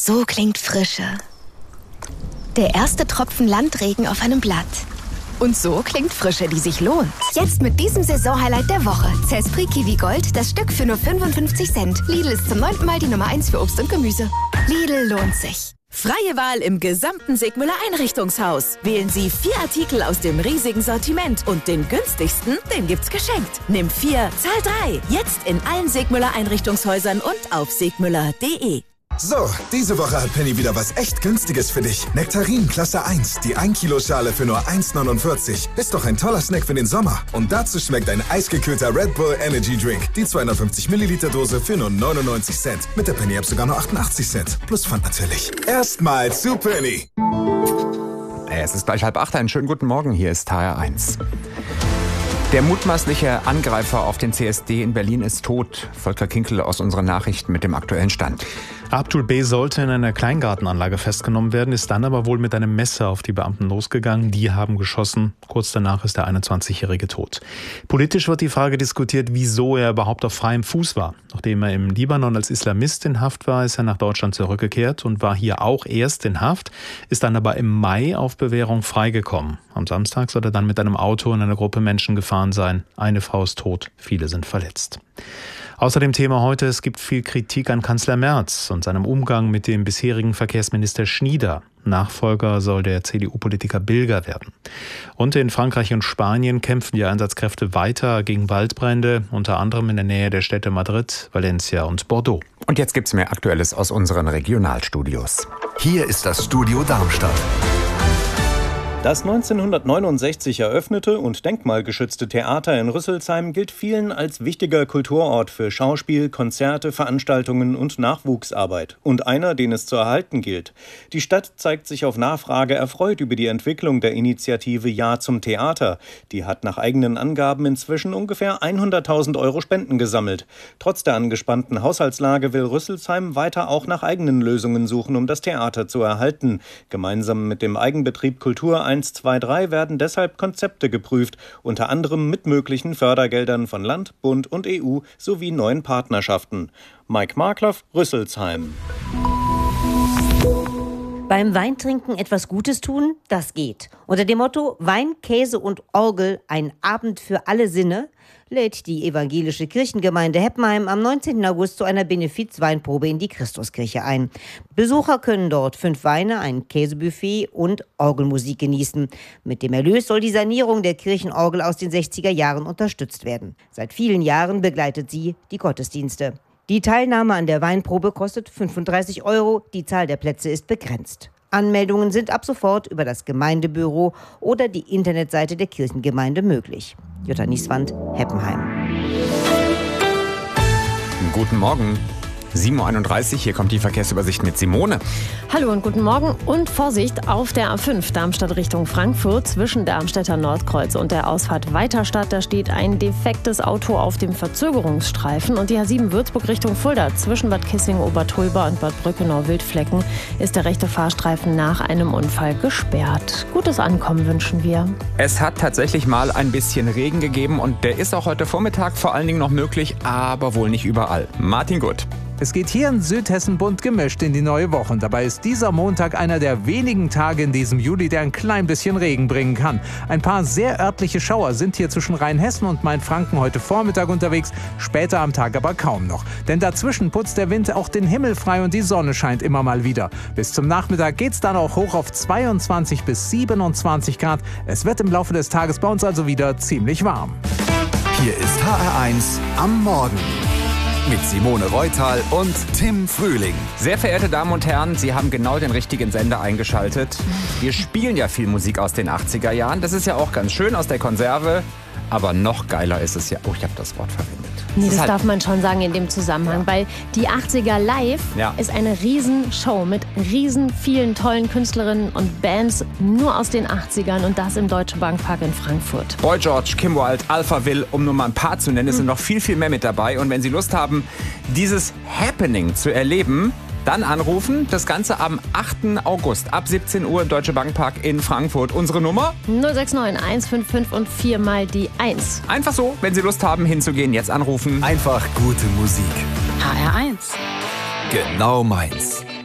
So klingt Frische. Der erste Tropfen Landregen auf einem Blatt. Und so klingt Frische, die sich lohnt. Jetzt mit diesem Saisonhighlight der Woche. Zespri Kiwi Gold, das Stück für nur 55 Cent. Lidl ist zum 9. Mal die Nummer 1 für Obst und Gemüse. Lidl lohnt sich. Freie Wahl im gesamten Sigmüller Einrichtungshaus. Wählen Sie 4 Artikel aus dem riesigen Sortiment und den günstigsten, den gibt's geschenkt. Nimm 4, zahl 3. Jetzt in allen Sigmüller Einrichtungshäusern und auf sigmüller.de. So, diese Woche hat Penny wieder was echt Günstiges für dich. Nektarin Klasse 1, die 1 Kilo Schale für nur 1,49. Ist doch ein toller Snack für den Sommer. Und dazu schmeckt ein eisgekühlter Red Bull Energy Drink. Die 250 Milliliter Dose für nur 99 Cent. Mit der Penny App sogar nur 88 Cent. Plus Pfand natürlich. Erstmal zu Penny. Es ist gleich 7:30. Einen schönen guten Morgen. Hier ist HR1. Der mutmaßliche Angreifer auf den CSD in Berlin ist tot. Volker Kinkel aus unseren Nachrichten mit dem aktuellen Stand. Abdul B. sollte in einer Kleingartenanlage festgenommen werden, ist dann aber wohl mit einem Messer auf die Beamten losgegangen. Die haben geschossen. Kurz danach ist der 21-Jährige tot. Politisch wird die Frage diskutiert, wieso er überhaupt auf freiem Fuß war. Nachdem er im Libanon als Islamist in Haft war, ist er nach Deutschland zurückgekehrt und war hier auch erst in Haft, ist dann aber im Mai auf Bewährung freigekommen. Am Samstag soll er dann mit einem Auto in eine Gruppe Menschen gefahren sein. Eine Frau ist tot, viele sind verletzt. Außerdem Thema heute, es gibt viel Kritik an Kanzler Merz und seinem Umgang mit dem bisherigen Verkehrsminister Schnieder. Nachfolger soll der CDU-Politiker Bilger werden. Und in Frankreich und Spanien kämpfen die Einsatzkräfte weiter gegen Waldbrände, unter anderem in der Nähe der Städte Madrid, Valencia und Bordeaux. Und jetzt gibt's mehr Aktuelles aus unseren Regionalstudios. Hier ist das Studio Darmstadt. Das 1969 eröffnete und denkmalgeschützte Theater in Rüsselsheim gilt vielen als wichtiger Kulturort für Schauspiel, Konzerte, Veranstaltungen und Nachwuchsarbeit. Und einer, den es zu erhalten gilt. Die Stadt zeigt sich auf Nachfrage erfreut über die Entwicklung der Initiative Ja zum Theater. Die hat nach eigenen Angaben inzwischen ungefähr 100.000 Euro Spenden gesammelt. Trotz der angespannten Haushaltslage will Rüsselsheim weiter auch nach eigenen Lösungen suchen, um das Theater zu erhalten. Gemeinsam mit dem Eigenbetrieb Kultur 123 werden deshalb Konzepte geprüft, unter anderem mit möglichen Fördergeldern von Land, Bund und EU sowie neuen Partnerschaften. Mike Markloff, Rüsselsheim. Beim Weintrinken etwas Gutes tun, das geht. Unter dem Motto Wein, Käse und Orgel, ein Abend für alle Sinne, lädt die evangelische Kirchengemeinde Heppenheim am 19. August zu einer Benefiz-Weinprobe in die Christuskirche ein. Besucher können dort 5 Weine, ein Käsebuffet und Orgelmusik genießen. Mit dem Erlös soll die Sanierung der Kirchenorgel aus den 60er Jahren unterstützt werden. Seit vielen Jahren begleitet sie die Gottesdienste. Die Teilnahme an der Weinprobe kostet 35 €. Die Zahl der Plätze ist begrenzt. Anmeldungen sind ab sofort über das Gemeindebüro oder die Internetseite der Kirchengemeinde möglich. Jutta Nieswand, Heppenheim. Guten Morgen. 7:31 Uhr, hier kommt die Verkehrsübersicht mit Simone. Hallo und guten Morgen und Vorsicht auf der A5 Darmstadt Richtung Frankfurt zwischen Darmstädter Nordkreuz und der Ausfahrt Weiterstadt. Da steht ein defektes Auto auf dem Verzögerungsstreifen und die A7 Würzburg Richtung Fulda zwischen Bad Kissing, Obertulba und Bad Brückenau-Wildflecken ist der rechte Fahrstreifen nach einem Unfall gesperrt. Gutes Ankommen wünschen wir. Es hat tatsächlich mal ein bisschen Regen gegeben und der ist auch heute Vormittag vor allen Dingen noch möglich, aber wohl nicht überall. Martin Gutt. Es geht hier in Südhessen bunt gemischt in die neue Woche. Und dabei ist dieser Montag einer der wenigen Tage in diesem Juli, der ein klein bisschen Regen bringen kann. Ein paar sehr örtliche Schauer sind hier zwischen Rheinhessen und Mainfranken heute Vormittag unterwegs, später am Tag aber kaum noch. Denn dazwischen putzt der Wind auch den Himmel frei und die Sonne scheint immer mal wieder. Bis zum Nachmittag geht's dann auch hoch auf 22 bis 27 Grad. Es wird im Laufe des Tages bei uns also wieder ziemlich warm. Hier ist HR1 am Morgen. Mit Simone Reutal und Tim Frühling. Sehr verehrte Damen und Herren, Sie haben genau den richtigen Sender eingeschaltet. Wir spielen ja viel Musik aus den 80er Jahren. Das ist ja auch ganz schön aus der Konserve. Aber noch geiler ist es ja... Oh, ich habe das Wort verwendet. Nee, das darf man schon sagen in dem Zusammenhang, weil die 80er Live ist eine Riesenshow mit riesen vielen tollen Künstlerinnen und Bands nur aus den 80ern und das im Deutsche Bankpark in Frankfurt. Boy George, Kim Wilde, Alphaville, um nur mal ein paar zu nennen, es sind noch viel, viel mehr mit dabei. Und wenn Sie Lust haben, dieses Happening zu erleben, dann anrufen. Das Ganze am 8. August ab 17 Uhr im Deutsche Bankpark in Frankfurt. Unsere Nummer? 069 155 und 4 mal die 1. Einfach so, wenn Sie Lust haben hinzugehen, jetzt anrufen. Einfach gute Musik. HR1. Genau meins.